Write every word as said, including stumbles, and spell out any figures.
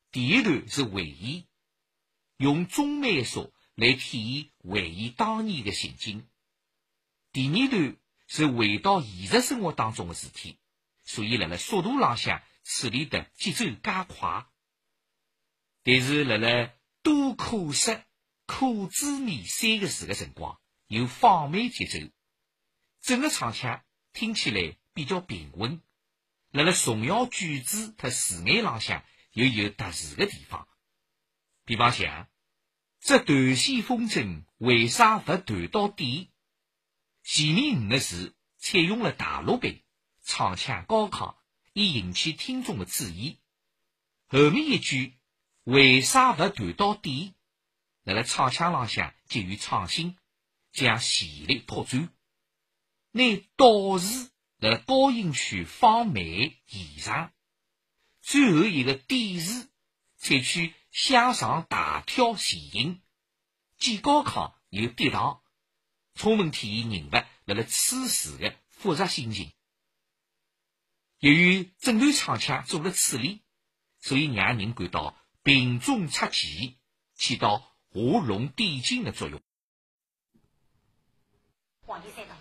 第一段是回忆，用中美术来体现回忆当年的情景。第二段是回到现实生活当中的事体，所以辣辣速度浪向处理的节奏加快。但是辣辣多可惜、可滋味三个字的辰光，又放慢节奏，整个唱腔听起来比较平稳。辣辣重要句子和词眼浪向又有特殊的地方。比方像这断线风筝为啥不断到底？前面五个字采用了大陆版，唱腔高亢，以引起听众的注意。后面一句为啥不断到底？辣辣唱腔浪向给予创新，将旋律拓展。拿倒字辣辣高音区放慢延长，最后一个底字采取向上大跳前音，既高亢又跌宕，充分体现人物辣辣此时的复杂心情。由于整段唱腔做了处理，所以让人感到平中出奇，起到画龙点睛的作用。 黄金赛道